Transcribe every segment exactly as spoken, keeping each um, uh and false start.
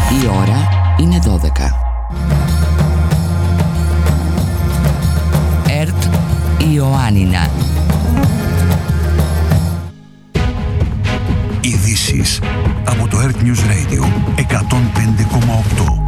Η ώρα είναι δώδεκα. ΕΡΤ Ιωάννινα. Ειδήσεις από το ΕΡΤ News Radio εκατόν πέντε κόμμα οκτώ.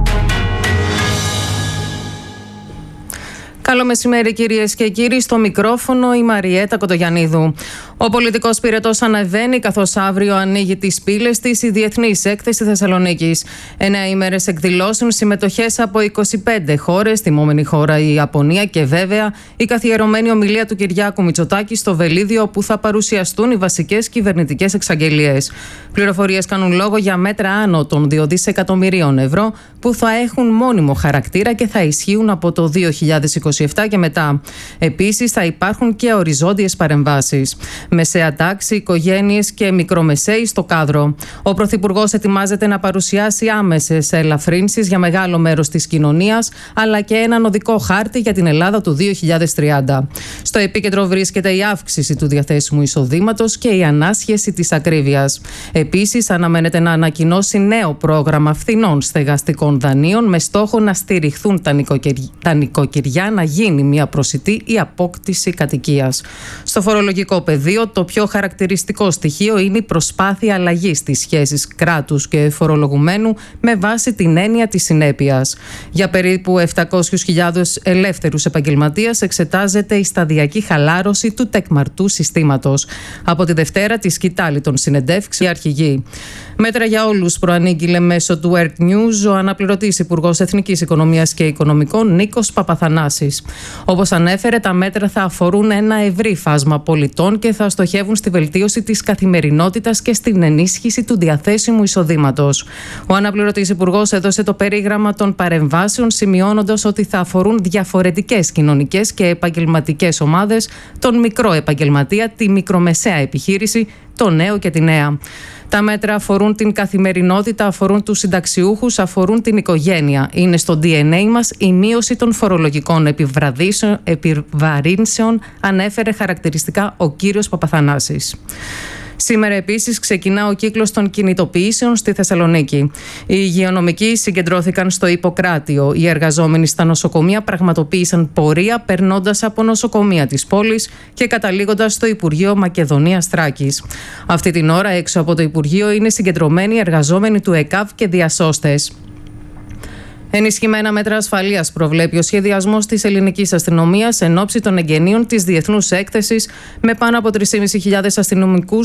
Καλό μεσημέρι κυρίες και κύριοι, στο μικρόφωνο η Μαριέτα Κοντογιαννίδου. Ο πολιτικός πυρετός ανεβαίνει καθώς αύριο ανοίγει τις πύλες της η Διεθνής Έκθεση Θεσσαλονίκης. Εννέα ημέρες εκδηλώσεων, συμμετοχές από είκοσι πέντε χώρες, τιμόμενη χώρα η Ιαπωνία και βέβαια η καθιερωμένη ομιλία του Κυριάκου Μητσοτάκη στο Βελίδιο, όπου θα παρουσιαστούν οι βασικές κυβερνητικές εξαγγελίες. Πληροφορίες κάνουν λόγο για μέτρα άνω των δύο δισεκατομμυρίων ευρώ που θα έχουν μόνιμο χαρακτήρα και θα ισχύουν από το δύο χιλιάδες είκοσι επτά και μετά. Επίσης θα υπάρχουν και οριζόντιες παρεμβάσεις. Μεσαία τάξη, οικογένειες και μικρομεσαίοι στο κάδρο. Ο Πρωθυπουργός ετοιμάζεται να παρουσιάσει άμεσες ελαφρύνσεις για μεγάλο μέρος της κοινωνίας, αλλά και έναν οδικό χάρτη για την Ελλάδα του δύο χιλιάδες τριάντα. Στο επίκεντρο βρίσκεται η αύξηση του διαθέσιμου εισοδήματος και η ανάσχεση της ακρίβειας. Επίσης, αναμένεται να ανακοινώσει νέο πρόγραμμα φθηνών στεγαστικών δανείων με στόχο να στηριχθούν τα, νοικοκυριά, τα νοικοκυριά, να γίνει μια προσιτή η απόκτηση κατοικίας. Στο φορολογικό πεδίο, το πιο χαρακτηριστικό στοιχείο είναι η προσπάθεια αλλαγής της σχέσης κράτους και φορολογουμένου με βάση την έννοια της συνέπειας. Για περίπου επτακόσιες χιλιάδες ελεύθερους επαγγελματίες εξετάζεται η σταδιακή χαλάρωση του τεκμαρτού συστήματος. Από τη Δευτέρα τη σκητάλη των συνεντεύξεων η αρχηγή. Μέτρα για όλους προανήγγειλε μέσω του ΕΡΤ News ο αναπληρωτής Υπουργός Εθνικής Οικονομίας και Οικονομικών Νίκος Παπαθανάσης. Όπως ανέφερε, τα μέτρα θα αφορούν ένα ευρύ φάσμα πολιτών και θα στοχεύουν στη βελτίωση της καθημερινότητας και στην ενίσχυση του διαθέσιμου εισοδήματος. Ο αναπληρωτής Υπουργός έδωσε το περίγραμμα των παρεμβάσεων, σημειώνοντας ότι θα αφορούν διαφορετικές κοινωνικές και επαγγελματικές ομάδες, τον μικρό επαγγελματία, τη μικρομεσαία επιχείρηση, το νέο και τη νέα. Τα μέτρα αφορούν την καθημερινότητα, αφορούν τους συνταξιούχους, αφορούν την οικογένεια. Είναι στο ντι εν έι μας η μείωση των φορολογικών επιβαρύνσεων, ανέφερε χαρακτηριστικά ο κύριος Παπαθανάσης. Σήμερα επίσης ξεκινά ο κύκλος των κινητοποιήσεων στη Θεσσαλονίκη. Οι υγειονομικοί συγκεντρώθηκαν στο Ιπποκράτιο. Οι εργαζόμενοι στα νοσοκομεία πραγματοποίησαν πορεία περνώντας από νοσοκομεία της πόλης και καταλήγοντας στο Υπουργείο Μακεδονίας Θράκης. Αυτή την ώρα έξω από το Υπουργείο είναι συγκεντρωμένοι εργαζόμενοι του ΕΚΑΒ και διασώστες. Ενισχυμένα μέτρα ασφαλείας προβλέπει ο σχεδιασμός της ελληνικής αστυνομίας εν ώψη των εγγενείων της Διεθνούς Έκθεσης, με πάνω από τρεις χιλιάδες πεντακόσιους αστυνομικούς